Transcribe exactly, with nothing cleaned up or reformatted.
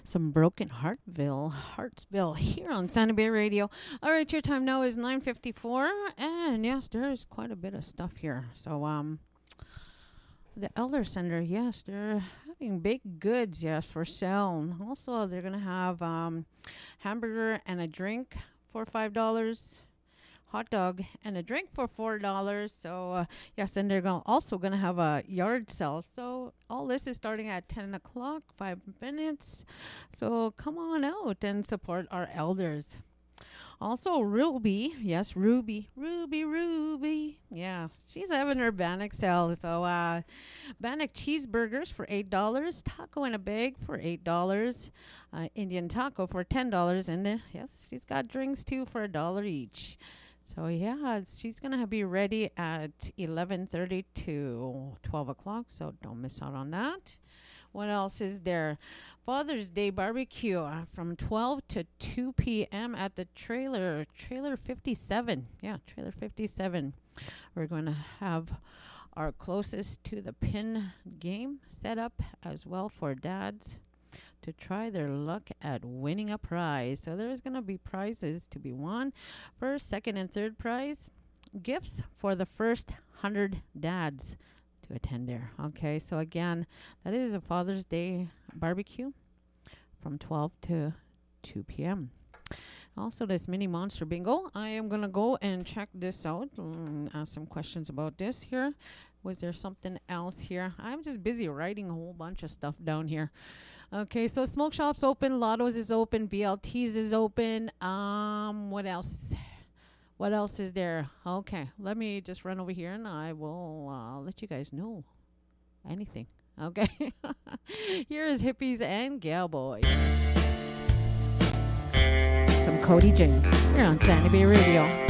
Some Broken Heartville, Heartsville here on Santa Bay Radio. All right, your time now is nine fifty-four, and yes, there is quite a bit of stuff here. So, um, the Elder Center, yes, they're having baked goods, yes, for sale. Also, they're gonna have um, hamburger and a drink for five dollars. Hot dog and a drink for four dollars. So uh, yes, and they're gonna also gonna have a yard sale. So all this is starting at ten o'clock, five minutes. So come on out and support our elders. Also, Ruby, yes, Ruby, Ruby, Ruby, yeah, she's having her Bannock sale. So uh, Bannock cheeseburgers for eight dollars, taco in a bag for eight dollars, uh, Indian taco for ten dollars, and uh, yes, she's got drinks too for a dollar each. So, yeah, she's going to be ready at eleven thirty to twelve o'clock, so don't miss out on that. What else is there? Father's Day barbecue uh, from twelve to two p.m. at the trailer, trailer fifty-seven. Yeah, trailer fifty-seven. We're going to have our closest to the pin game set up as well for dads to try their luck at winning a prize. So there's going to be prizes to be won. First, second, and third prize. Gifts for the first one hundred dads to attend there. Okay, so again, that is a Father's Day barbecue from twelve to two p.m. Also, this mini monster bingo. I am going to go and check this out and ask some questions about this here. Was there something else here? I'm just busy writing a whole bunch of stuff down here. Okay, so smoke shops open, Lotto's is open, V L T's is open. Um, what else? What else is there? Okay, let me just run over here and I will uh, let you guys know anything. Okay, here is Hippies and Cowboys. Some Cody James here on Santa Bay Radio.